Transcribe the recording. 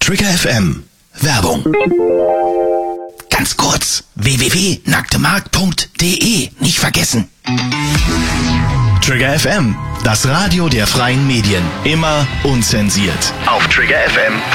Trigger FM. Werbung. Ganz kurz. www.nacktemarkt.de. Nicht vergessen. Trigger FM. Das Radio der freien Medien. Immer unzensiert. Auf triggerfm.de.